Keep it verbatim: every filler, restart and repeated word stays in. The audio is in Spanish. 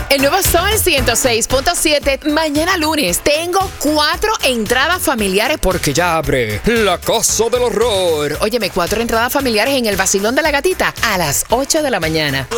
El nuevo Sol ciento seis punto siete. Mañana lunes tengo cuatro entradas familiares porque ya abre la Casa del Horror. Óyeme, cuatro entradas familiares en el Vacilón de la Gatita a las ocho de la mañana.